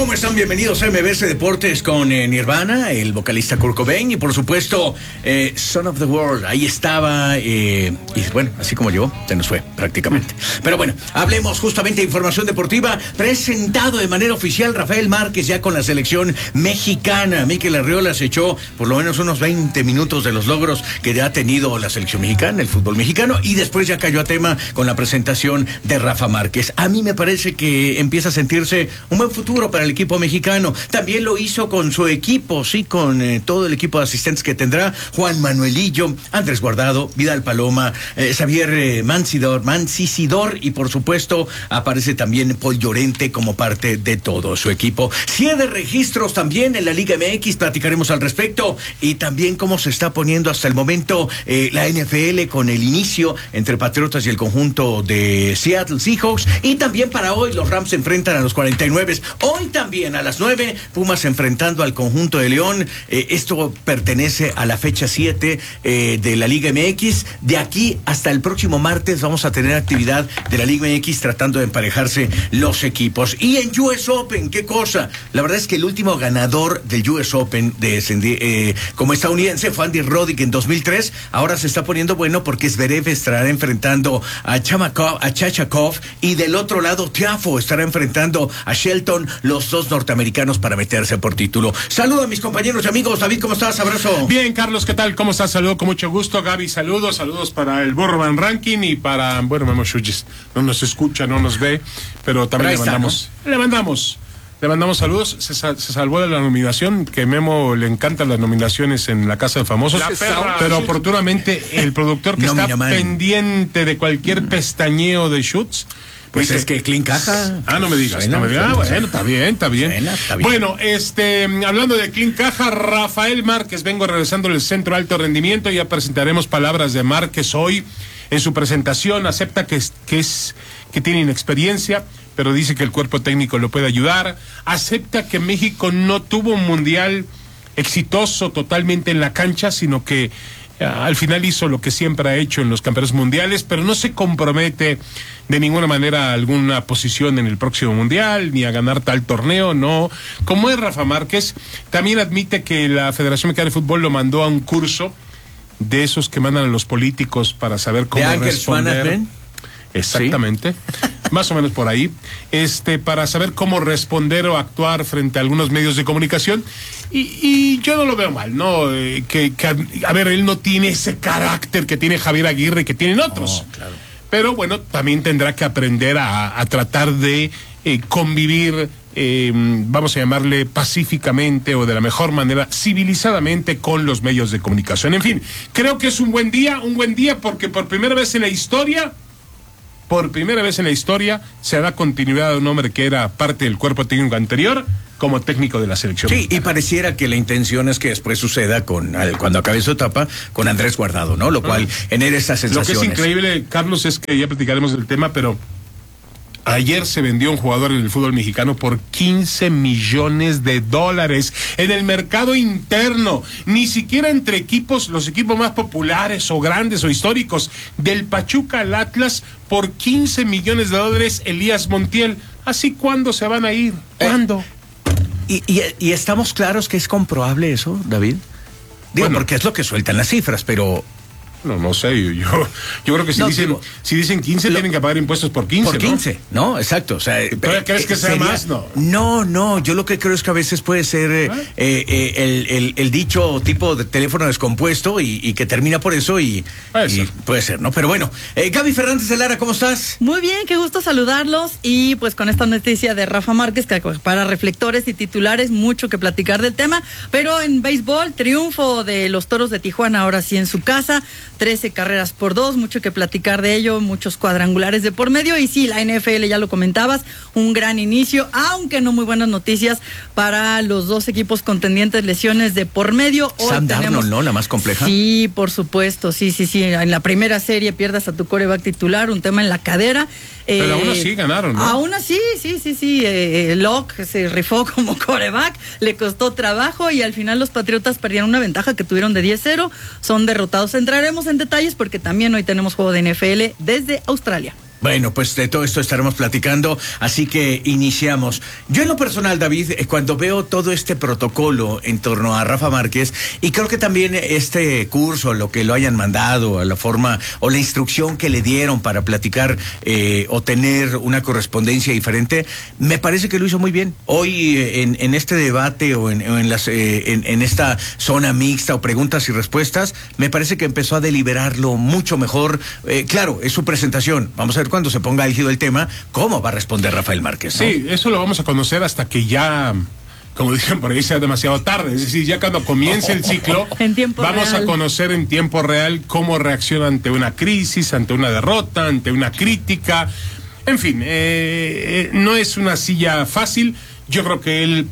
¿Cómo están? Bienvenidos a MBS Deportes con Nirvana, el vocalista Kurt Cobain y por supuesto Son of the World. Ahí estaba y bueno, así como llegó, se nos fue prácticamente. Pero bueno, hablemos justamente de información deportiva. Presentado de manera oficial Rafael Márquez ya con la selección mexicana. Mikel Arriola se echó por lo menos unos 20 minutos de los logros que ya ha tenido la selección mexicana, el fútbol mexicano, y después ya cayó a tema con la presentación de Rafa Márquez. A mí me parece que empieza a sentirse un buen futuro para el equipo mexicano. También lo hizo con su equipo, sí, con todo el equipo de asistentes que tendrá: Juan Manuelillo, Andrés Guardado, Vidal Paloma, Xavier Mancisidor, y por supuesto aparece también Paul Llorente como parte de todo su equipo. 7 registros también en la Liga MX, platicaremos al respecto, y también cómo se está poniendo hasta el momento la NFL con el inicio entre Patriotas y el conjunto de Seattle Seahawks, y también para hoy los Rams se enfrentan a los 49. Hoy también a las 9, Pumas enfrentando al conjunto de León. Esto pertenece a la fecha 7 de la Liga MX. De aquí hasta el próximo martes vamos a tener actividad de la Liga MX tratando de emparejarse los equipos. Y en US Open, ¿qué cosa? La verdad es que el último ganador del US Open como estadounidense fue Andy Roddick en 2003. Ahora se está poniendo bueno porque Zverev estará enfrentando a Chachakov, y del otro lado Tiafoe estará enfrentando a Shelton, los dos norteamericanos, para meterse por título. Saludo a mis compañeros y amigos. David, ¿cómo estás? Abrazo. Bien, Carlos, ¿qué tal? ¿Cómo estás? Saludo con mucho gusto. Gaby, saludos para el Burro Van Ranking y para, bueno, Memo Schultz. No nos escucha, no nos ve, pero también le mandamos saludos. Se salvó de la nominación, que Memo le encantan las nominaciones en la Casa de Famosos, pero oportunamente el productor que está pendiente de cualquier pestañeo de Schultz. Pues es que Clean Caja. No me digas. Bueno, está bien. Bueno, hablando de Clean Caja, Rafael Márquez, vengo regresando del Centro Alto Rendimiento. Ya presentaremos palabras de Márquez hoy. En su presentación acepta que tiene inexperiencia, pero dice que el cuerpo técnico lo puede ayudar. Acepta que México no tuvo un mundial exitoso totalmente en la cancha, sino que al final hizo lo que siempre ha hecho en los campeonatos mundiales, pero no se compromete de ninguna manera a alguna posición en el próximo mundial, ni a ganar tal torneo, no. Como es Rafa Márquez, también admite que la Federación Mexicana de Fútbol lo mandó a un curso de esos que mandan a los políticos para saber cómo responder. Exactamente. ¿Sí? Más o menos por ahí. Para saber cómo responder o actuar frente a algunos medios de comunicación. Y yo no lo veo mal, ¿no? A ver, él no tiene ese carácter que tiene Javier Aguirre, que tienen otros. Claro. Pero bueno, también tendrá que aprender a tratar de convivir, vamos a llamarle pacíficamente o de la mejor manera, civilizadamente, con los medios de comunicación. En fin, creo que es un buen día porque por primera vez en la historia se da continuidad a un hombre que era parte del cuerpo técnico anterior como técnico de la selección. Sí, y pareciera que la intención es que después suceda cuando acabe su etapa con Andrés Guardado, ¿no? Lo cual genera esas sensaciones. Lo que es increíble, Carlos, es que ya platicaremos del tema, pero ayer se vendió un jugador en el fútbol mexicano por $15 millones en el mercado interno. Ni siquiera entre equipos, los equipos más populares o grandes o históricos, del Pachuca al Atlas, por $15 millones, Elías Montiel. ¿Así cuándo se van a ir? ¿Cuándo? ¿Y estamos claros que es comprobable eso, David? Digo, porque es lo que sueltan las cifras, pero... No sé, yo creo que si dicen 15 tienen que pagar impuestos por 15, Por 15, ¿no? Exacto. O sea, ¿crees que sea más? No, yo lo que creo es que a veces puede ser el dicho tipo de teléfono descompuesto y que termina por eso y puede ser, ¿no? Pero bueno, Gaby Fernández de Lara, ¿cómo estás? Muy bien, qué gusto saludarlos, y pues con esta noticia de Rafa Márquez, que para reflectores y titulares, mucho que platicar del tema, pero en béisbol, triunfo de los Toros de Tijuana, ahora sí en su casa, 13 carreras por 2, mucho que platicar de ello, muchos cuadrangulares de por medio, y sí, la NFL, ya lo comentabas, un gran inicio, aunque no muy buenas noticias para los dos equipos contendientes, lesiones de por medio. Sam Darnold, ¿no? La más compleja. Sí, por supuesto, sí, en la primera serie pierdas a tu quarterback titular, un tema en la cadera. Pero aún así ganaron, ¿no? Aún así, sí. Locke se rifó como quarterback, le costó trabajo y al final los Patriotas perdieron una ventaja que tuvieron de 10-0, son derrotados. Entraremos en detalles porque también hoy tenemos juego de NFL desde Australia. Bueno, pues de todo esto estaremos platicando, así que iniciamos. Yo en lo personal, David, cuando veo todo este protocolo en torno a Rafa Márquez, y creo que también este curso, lo que lo hayan mandado, a la forma o la instrucción que le dieron para platicar o tener una correspondencia diferente, me parece que lo hizo muy bien. Hoy en este debate o en esta zona mixta o preguntas y respuestas, me parece que empezó a deliberarlo mucho mejor. Claro, es su presentación. Vamos a ver cuando se ponga álgido el tema, cómo va a responder Rafael Márquez, ¿no? Sí, eso lo vamos a conocer hasta que ya, como dicen por ahí, sea demasiado tarde. Es decir, ya cuando comience el ciclo, vamos a conocer en tiempo real cómo reacciona ante una crisis, ante una derrota, ante una crítica. En fin, no es una silla fácil. Yo creo que él,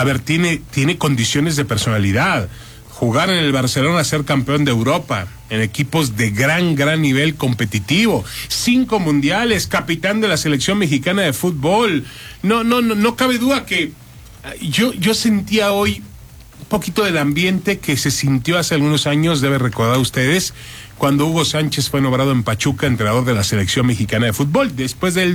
tiene condiciones de personalidad. Jugar en el Barcelona, ser campeón de Europa, en equipos de gran nivel competitivo, 5 mundiales, capitán de la selección mexicana de fútbol. No cabe duda que yo sentía hoy un poquito del ambiente que se sintió hace algunos años, debe recordar ustedes, cuando Hugo Sánchez fue nombrado en Pachuca entrenador de la selección mexicana de fútbol, después del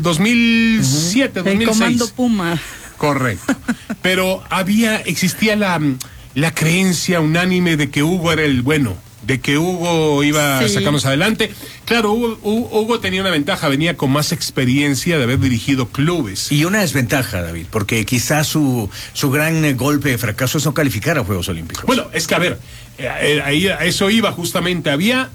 2007, 2006. El comando Puma. Correcto. Pero existía la creencia unánime de que Hugo era el bueno, de que Hugo iba a sacarnos adelante. Claro, Hugo tenía una ventaja, venía con más experiencia de haber dirigido clubes. Y una desventaja, David, porque quizás su gran golpe de fracaso es no calificar a Juegos Olímpicos. Bueno, es que ahí a eso iba justamente. Había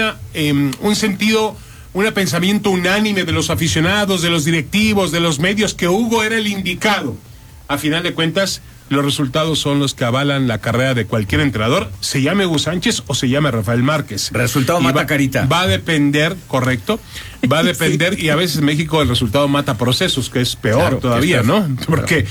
un sentido, un pensamiento unánime de los aficionados, de los directivos, de los medios, que Hugo era el indicado. A final de cuentas, los resultados son los que avalan la carrera de cualquier entrenador, se llame Hugo Sánchez o se llame Rafael Márquez. Resultado mata carita. Va a depender, correcto, va a depender, y a veces en México el resultado mata procesos, que es peor todavía, ¿no? Porque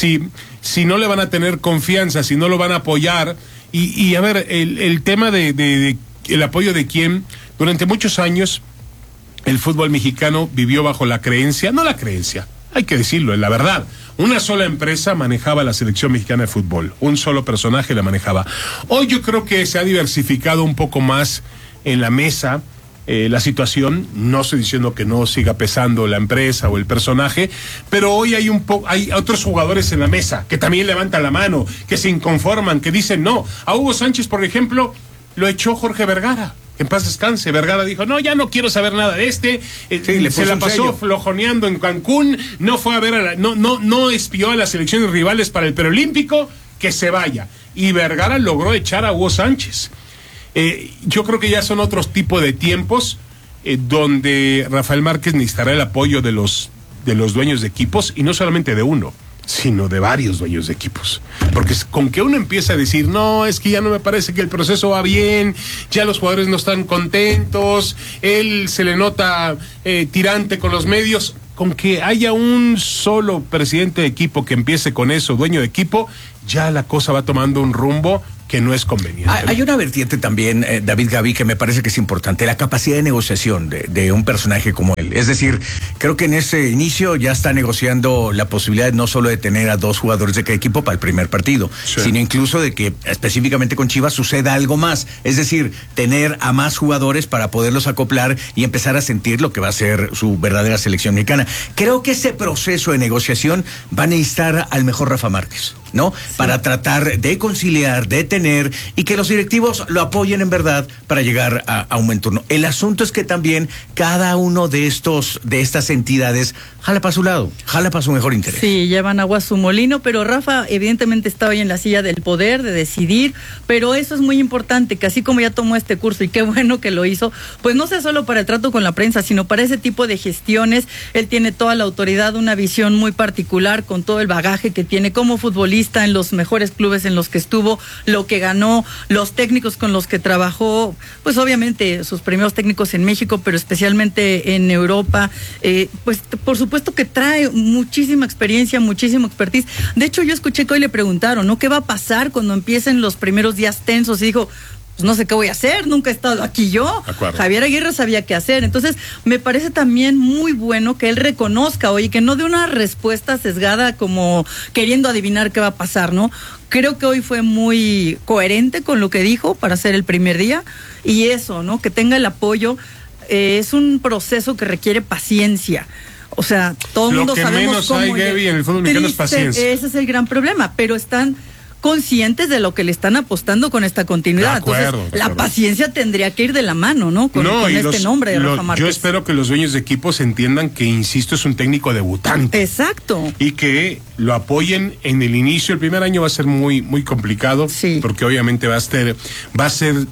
si no le van a tener confianza, si no lo van a apoyar, y a ver, el tema de el apoyo de quién, durante muchos años el fútbol mexicano vivió bajo la creencia, hay que decirlo, es la verdad. Una sola empresa manejaba la selección mexicana de fútbol. Un solo personaje la manejaba. Hoy yo creo que se ha diversificado un poco más en la mesa la situación. No estoy diciendo que no siga pesando la empresa o el personaje, pero hoy hay otros jugadores en la mesa que también levantan la mano, que se inconforman, que dicen no. A Hugo Sánchez, por ejemplo, lo echó Jorge Vergara. En paz descanse. Vergara dijo, no, ya no quiero saber nada de se la pasó flojoneando en Cancún, no fue a ver no espió a las selecciones rivales para el preolímpico, que se vaya. Y Vergara logró echar a Hugo Sánchez. Yo creo que ya son otros tipos de tiempos donde Rafael Márquez necesitará el apoyo de los dueños de equipos, y no solamente de uno, sino de varios dueños de equipos. Porque con que uno empieza a decir, no, es que ya no me parece que el proceso va bien, ya los jugadores no están contentos, él se le nota tirante con los medios, con que haya un solo presidente de equipo que empiece con eso, dueño de equipo, ya la cosa va tomando un rumbo que no es conveniente. Hay una vertiente también, David, Gaby, que me parece que es importante, la capacidad de negociación de un personaje como él. Es decir, creo que en ese inicio ya está negociando la posibilidad no solo de tener a 2 jugadores de cada equipo para el primer partido, sino incluso de que específicamente con Chivas suceda algo más. Es decir, tener a más jugadores para poderlos acoplar y empezar a sentir lo que va a ser su verdadera selección mexicana. Creo que ese proceso de negociación va a necesitar al mejor Rafa Márquez, ¿no? Sí. Para tratar de conciliar, de tener, y que los directivos lo apoyen en verdad para llegar a un buen turno. El asunto es que también cada uno de estas entidades jala para su lado, jala para su mejor interés. Sí, llevan agua a su molino, pero Rafa evidentemente está hoy en la silla del poder, de decidir, pero eso es muy importante, que así como ya tomó este curso, y qué bueno que lo hizo, pues no sea solo para el trato con la prensa, sino para ese tipo de gestiones. Él tiene toda la autoridad, una visión muy particular, con todo el bagaje que tiene como futbolista en los mejores clubes en los que estuvo, lo que ganó, los técnicos con los que trabajó, pues obviamente sus primeros técnicos en México, pero especialmente en Europa, pues por supuesto que trae muchísima experiencia, muchísimo expertise. De hecho, yo escuché que hoy le preguntaron, ¿no? ¿Qué va a pasar cuando empiecen los primeros días tensos? Y dijo, pues no sé qué voy a hacer, nunca he estado aquí yo. Javier Aguirre sabía qué hacer. Entonces, me parece también muy bueno que él reconozca hoy, que no dé una respuesta sesgada como queriendo adivinar qué va a pasar, ¿no? Creo que hoy fue muy coherente con lo que dijo para ser el primer día, y eso, ¿no? Que tenga el apoyo. es un proceso que requiere paciencia. O sea, todo el mundo sabemos cómo... Lo que menos hay, Gaby, en el fútbol mexicano es paciencia. Ese es el gran problema, pero están conscientes de lo que le están apostando con esta continuidad. Entonces, la paciencia tendría que ir de la mano, ¿no? Con este nombre de Rafa Márquez. Yo espero que los dueños de equipos entiendan que, insisto, es un técnico debutante. Exacto. Y que lo apoyen en el inicio. El primer año va a ser muy, muy complicado, sí, porque obviamente va a ser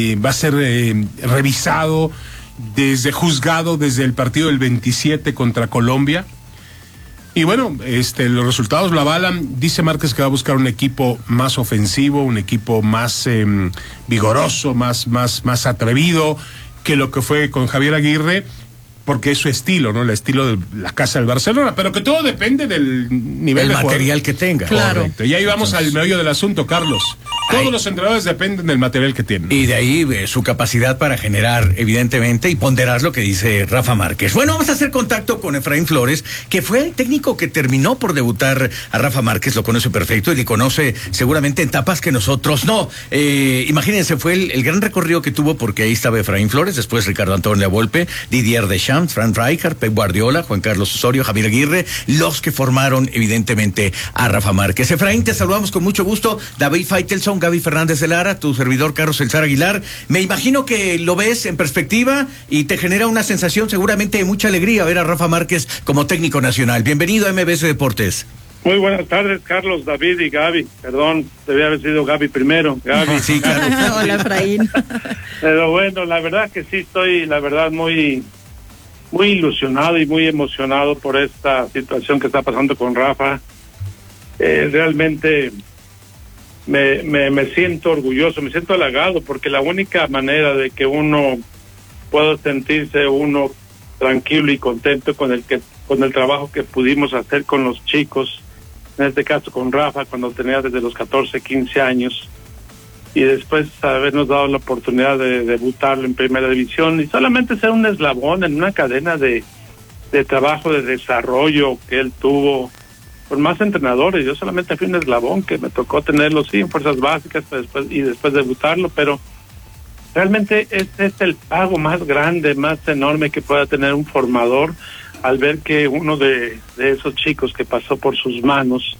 revisado, juzgado desde el partido del 27 contra Colombia. Y bueno, los resultados lo avalan. Dice Márquez que va a buscar un equipo más ofensivo, un equipo más vigoroso, más atrevido que lo que fue con Javier Aguirre, porque es su estilo, ¿no? El estilo de la casa del Barcelona, pero que todo depende del nivel de material que tenga. Claro. Correcto. Y ahí vamos al meollo del asunto, Carlos. Todos los entrenadores dependen del material que tienen. Y de ahí su capacidad para generar, evidentemente, y ponderar lo que dice Rafa Márquez. Bueno, vamos a hacer contacto con Efraín Flores, que fue el técnico que terminó por debutar a Rafa Márquez, lo conoce perfecto y le conoce seguramente en etapas que nosotros no. Imagínense, fue el gran recorrido que tuvo, porque ahí estaba Efraín Flores, después Ricardo Antonio Lavolpe, Didier Deschamps, Frank Rijkaard, Pep Guardiola, Juan Carlos Osorio, Javier Aguirre, los que formaron, evidentemente, a Rafa Márquez. Efraín, te saludamos con mucho gusto. David Faitelson, Gaby Fernández de Lara, tu servidor Carlos Elzar Aguilar. Me imagino que lo ves en perspectiva y te genera una sensación seguramente de mucha alegría ver a Rafa Márquez como técnico nacional. Bienvenido a MBS Deportes. Muy buenas tardes, Carlos, David y Gaby. Perdón, debía haber sido Gaby primero. Gaby. Sí, claro. Hola, Efraín. Pero bueno, la verdad que sí estoy, muy ilusionado y muy emocionado por esta situación que está pasando con Rafa. Realmente me siento orgulloso, me siento halagado, porque la única manera de que uno pueda sentirse uno tranquilo y contento con el trabajo que pudimos hacer con los chicos, en este caso con Rafa, cuando tenía desde los 14, 15 años, y después habernos dado la oportunidad de debutarlo en primera división y solamente ser un eslabón en una cadena de trabajo, de desarrollo que él tuvo con más entrenadores. Yo solamente fui un eslabón que me tocó tenerlo, sí, en fuerzas básicas, después debutarlo, pero realmente este es el pago más grande, más enorme que pueda tener un formador, al ver que uno de esos chicos que pasó por sus manos,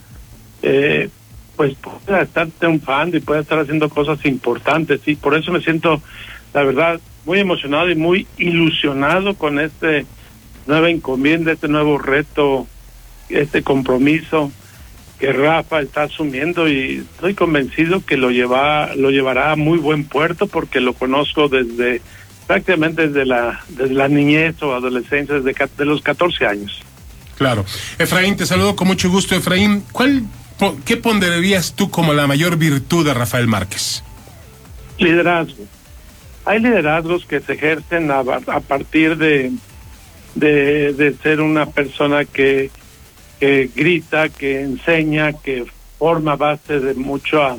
pues pueda estar triunfando y pueda estar haciendo cosas importantes. Y por eso me siento, la verdad, muy emocionado y muy ilusionado con este nueva encomienda, este nuevo reto, este compromiso que Rafa está asumiendo, y estoy convencido que lo llevará a muy buen puerto, porque lo conozco prácticamente desde la niñez o adolescencia, desde los 14 años. Claro. Efraín, te saludo con mucho gusto. Efraín, ¿qué ponderarías tú como la mayor virtud de Rafael Márquez? Liderazgo. Hay liderazgos que se ejercen a partir de ser una persona que grita, que enseña, que forma base de mucha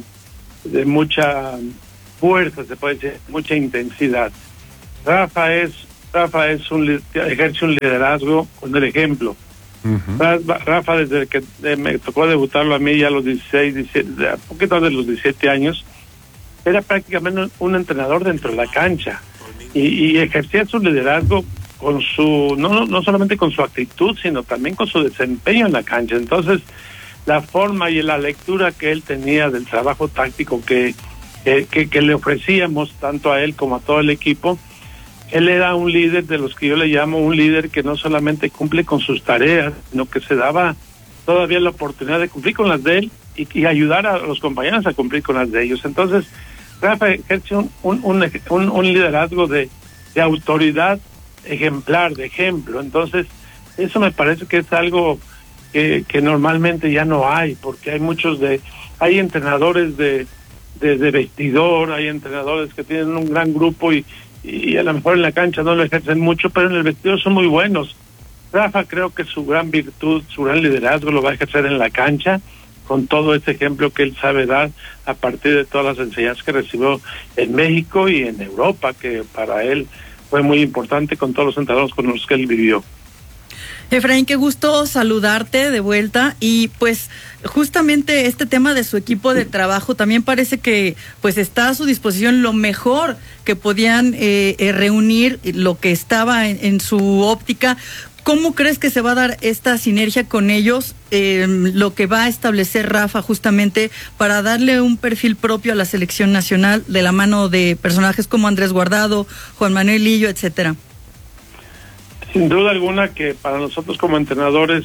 fuerza, se puede decir, mucha intensidad. Rafa ejerce un liderazgo con el ejemplo. Rafa, desde que me tocó debutarlo a mí ya a los 16, 17, a poquito de los 17 años, era prácticamente un entrenador dentro de la cancha, y ejercía su liderazgo con no solamente con su actitud, sino también con su desempeño en la cancha. Entonces, la forma y la lectura que él tenía del trabajo táctico que le ofrecíamos tanto a él como a todo el equipo, él era un líder de los que yo le llamo un líder que no solamente cumple con sus tareas, sino que se daba todavía la oportunidad de cumplir con las de él y ayudar a los compañeros a cumplir con las de ellos. Entonces, Rafa ejerce un liderazgo de autoridad ejemplar, de ejemplo. Entonces, eso me parece que es algo que normalmente ya no hay, porque hay entrenadores de vestidor, hay entrenadores que tienen un gran grupo y a lo mejor en la cancha no lo ejercen mucho, pero en el vestidor son muy buenos. Rafa, creo que su gran virtud, su gran liderazgo lo va a ejercer en la cancha, con todo ese ejemplo que él sabe dar a partir de todas las enseñanzas que recibió en México y en Europa, que para él fue muy importante, con todos los entrenadores con los que él vivió. Efraín, qué gusto saludarte de vuelta y pues justamente este tema de su equipo de trabajo también parece que pues está a su disposición lo mejor que podían reunir lo que estaba en su óptica. ¿Cómo crees que se va a dar esta sinergia con ellos, lo que va a establecer Rafa justamente para darle un perfil propio a la selección nacional de la mano de personajes como Andrés Guardado, Juan Manuel Lillo, etcétera? Sin duda alguna que para nosotros como entrenadores,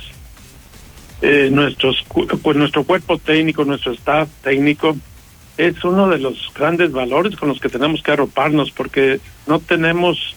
nuestro cuerpo técnico, nuestro staff técnico, es uno de los grandes valores con los que tenemos que arroparnos, porque no tenemos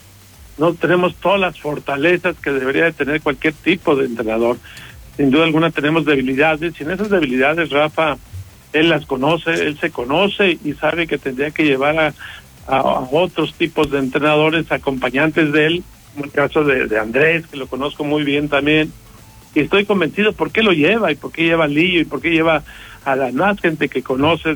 todas las fortalezas que debería de tener cualquier tipo de entrenador. Sin duda alguna tenemos debilidades, y en esas debilidades Rafa, él las conoce, él se conoce y sabe que tendría que llevar a otros tipos de entrenadores, acompañantes de él, como el caso de Andrés, que lo conozco muy bien también, y estoy convencido por qué lo lleva, y por qué lleva a Lillo, y por qué lleva a la más gente que conoce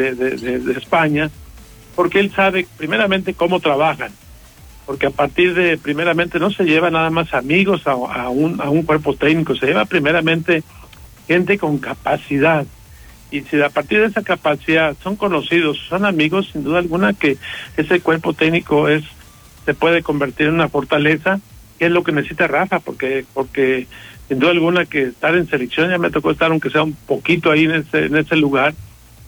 de España, porque él sabe primeramente cómo trabajan, porque a partir de, primeramente, no se lleva nada más amigos a un cuerpo técnico, se lleva primeramente gente con capacidad, y si a partir de esa capacidad son conocidos, son amigos, sin duda alguna que ese cuerpo técnico se puede convertir en una fortaleza, que es lo que necesita Rafa, porque sin duda alguna que estar en selección, ya me tocó estar aunque sea un poquito ahí en ese lugar,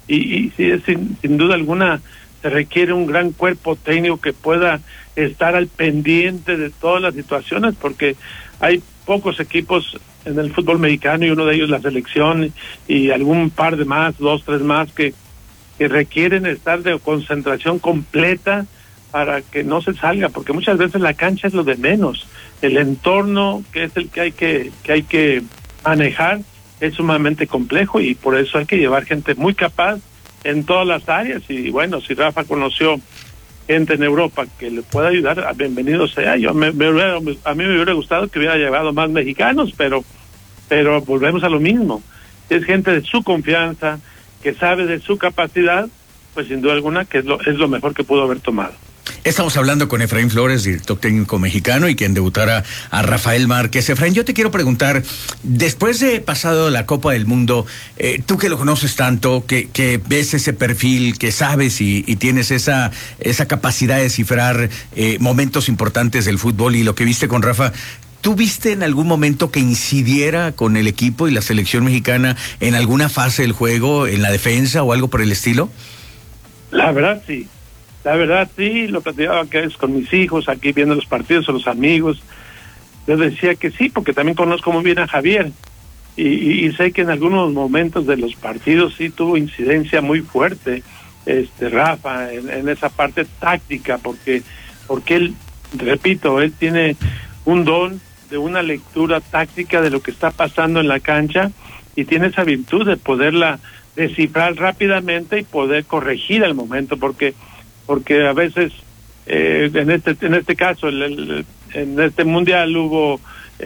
y sí, sin duda alguna se requiere un gran cuerpo técnico que pueda estar al pendiente de todas las situaciones, porque hay pocos equipos en el fútbol mexicano, y uno de ellos la selección, y algún par de más, 2, 3 más, que requieren estar de concentración completa para que no se salga, porque muchas veces la cancha es lo de menos, el entorno que es el que hay que manejar es sumamente complejo, y por eso hay que llevar gente muy capaz en todas las áreas. Y bueno, si Rafa conoció gente en Europa que le pueda ayudar, bienvenido sea. A mí me hubiera gustado que hubiera llevado más mexicanos, pero volvemos a lo mismo, es gente de su confianza, que sabe de su capacidad, pues sin duda alguna que es lo mejor que pudo haber tomado. Estamos hablando con Efraín Flores, director técnico mexicano, y quien debutará a Rafael Márquez. Efraín, yo te quiero preguntar, después de pasado la Copa del Mundo, tú que lo conoces tanto, que ves ese perfil, que sabes y tienes esa capacidad de descifrar momentos importantes del fútbol, y lo que viste con Rafa, ¿tú viste en algún momento que incidiera con el equipo y la selección mexicana en alguna fase del juego, en la defensa o algo por el estilo? La verdad sí, lo platicaba que es con mis hijos, aquí viendo los partidos, o los amigos. Yo decía que sí, porque también conozco muy bien a Javier, y sé que en algunos momentos de los partidos sí tuvo incidencia muy fuerte, Rafa, en esa parte táctica, porque él, repito, él tiene un don de una lectura táctica de lo que está pasando en la cancha, y tiene esa virtud de poderla descifrar rápidamente y poder corregir al momento, porque a veces en este caso en este mundial hubo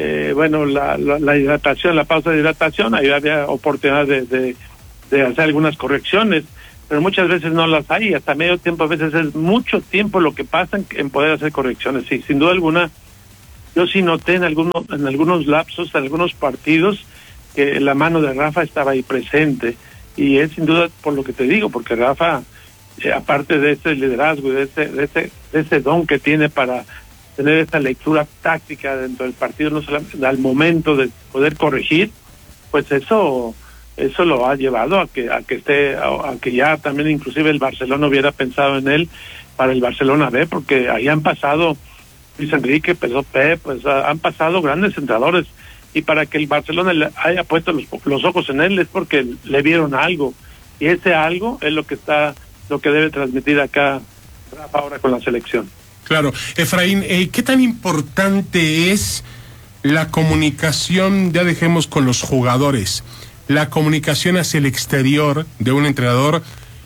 la hidratación, la pausa de hidratación, ahí había oportunidad de hacer algunas correcciones, pero muchas veces no las hay, hasta medio tiempo a veces es mucho tiempo lo que pasa en poder hacer correcciones. Sí, sin duda alguna yo sí noté en algunos lapsos, en algunos partidos, que la mano de Rafa estaba ahí presente, y es sin duda por lo que te digo, porque Rafa, aparte de ese liderazgo y de ese don que tiene para tener esa lectura táctica dentro del partido, no solamente al momento de poder corregir, pues eso lo ha llevado a que ya también inclusive el Barcelona hubiera pensado en él para el Barcelona B, porque ahí han pasado Luis Enrique, Pep, pues han pasado grandes entrenadores, y para que el Barcelona le haya puesto los ojos en él es porque le vieron algo, y ese algo es lo que debe transmitir acá Rafa ahora con la selección. Claro. Efraín, ¿qué tan importante es la comunicación, ya dejemos con los jugadores, la comunicación hacia el exterior de un entrenador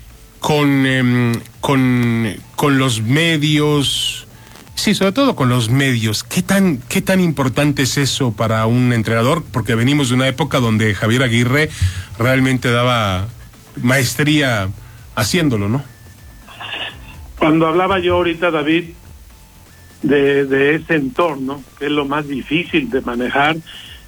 con los medios? Sí, sobre todo con los medios. ¿Qué tan importante es eso para un entrenador? Porque venimos de una época donde Javier Aguirre realmente daba maestría haciéndolo, ¿no? Cuando hablaba yo ahorita, David, de ese entorno, que es lo más difícil de manejar,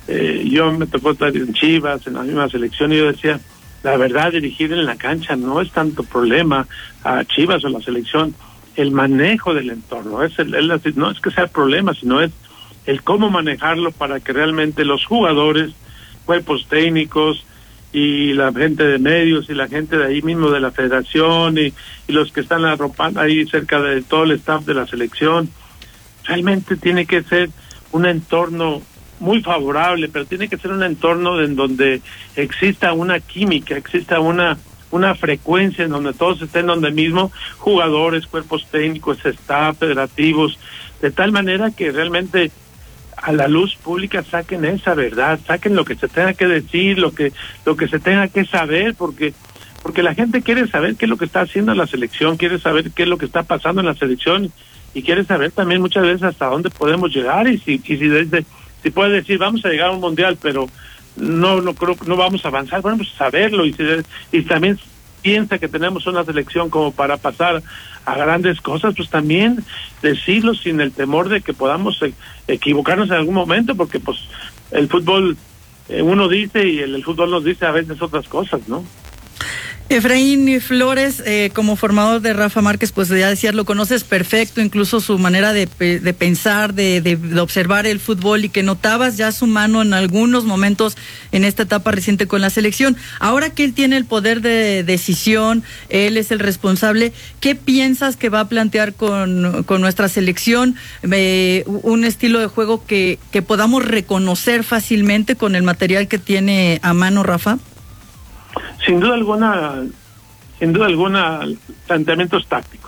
Yo me tocó estar en Chivas, en la misma selección, y yo decía, la verdad, dirigir en la cancha no es tanto problema a Chivas o la selección, el manejo del entorno, no es que sea el problema, sino es el cómo manejarlo para que realmente los jugadores, cuerpos técnicos y la gente de medios y la gente de ahí mismo de la federación y los que están arropando ahí cerca de todo el staff de la selección, realmente tiene que ser un entorno muy favorable, pero tiene que ser un entorno en donde exista una química, exista una frecuencia en donde todos estén donde mismo, jugadores, cuerpos técnicos, staff, federativos, de tal manera que realmente a la luz pública saquen esa verdad, saquen lo que se tenga que decir, lo que se tenga que saber, porque la gente quiere saber qué es lo que está haciendo la selección, quiere saber qué es lo que está pasando en la selección y quiere saber también muchas veces hasta dónde podemos llegar y si puede decir vamos a llegar a un mundial, pero no creo que no vamos a avanzar, bueno, pues saberlo y también piensa que tenemos una selección como para pasar a grandes cosas, pues también decirlo sin el temor de que podamos equivocarnos en algún momento, porque pues el fútbol uno dice y el fútbol nos dice a veces otras cosas, ¿no? Efraín Flores, como formador de Rafa Márquez, pues ya decías, lo conoces perfecto, incluso su manera de pensar, de observar el fútbol, y que notabas ya su mano en algunos momentos en esta etapa reciente con la selección. Ahora que él tiene el poder de decisión, él es el responsable, ¿qué piensas que va a plantear con nuestra selección? Un estilo de juego que podamos reconocer fácilmente con el material que tiene a mano Rafa. Sin duda alguna, planteamientos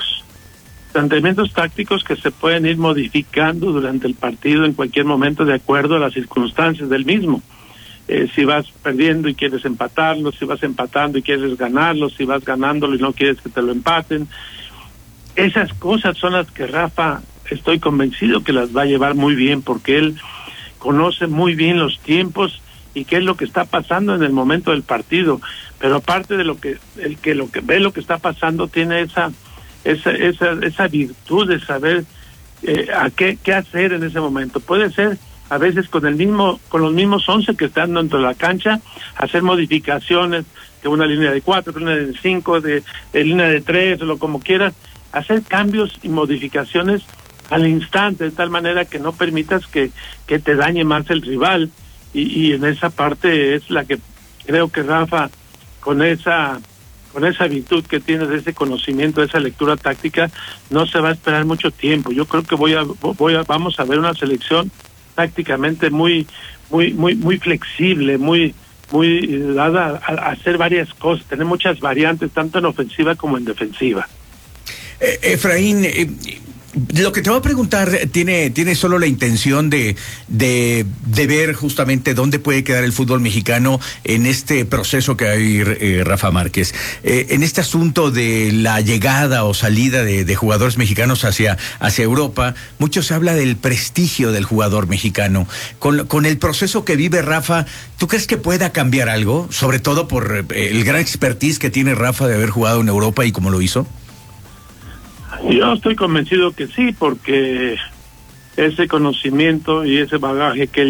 tácticos que se pueden ir modificando durante el partido en cualquier momento de acuerdo a las circunstancias del mismo. Si vas perdiendo y quieres empatarlo, si vas empatando y quieres ganarlo, si vas ganándolo y no quieres que te lo empaten. Esas cosas son las que Rafa, estoy convencido que las va a llevar muy bien, porque él conoce muy bien los tiempos y qué es lo que está pasando en el momento del partido, pero aparte de lo que ve lo que está pasando, tiene esa virtud de saber qué hacer en ese momento. Puede ser a veces con los mismos 11 que están dentro de la cancha, hacer modificaciones de una línea de 4, de una de 5, de línea de 3, o como quieras, hacer cambios y modificaciones al instante, de tal manera que no permitas que te dañe más el rival. Y en esa parte es la que creo que Rafa, con esa virtud que tiene de ese conocimiento, de esa lectura táctica, no se va a esperar mucho tiempo. Yo creo que vamos a ver una selección tácticamente muy flexible, muy dada a hacer varias cosas, tener muchas variantes, tanto en ofensiva como en defensiva. Efraín, lo que te voy a preguntar tiene solo la intención de ver justamente dónde puede quedar el fútbol mexicano en este proceso que hay, Rafa Márquez. En este asunto de la llegada o salida de jugadores mexicanos hacia Europa, mucho se habla del prestigio del jugador mexicano. Con el proceso que vive Rafa, ¿tú crees que pueda cambiar algo? Sobre todo por el gran expertise que tiene Rafa de haber jugado en Europa y cómo lo hizo. Yo estoy convencido que sí, porque ese conocimiento y ese bagaje que él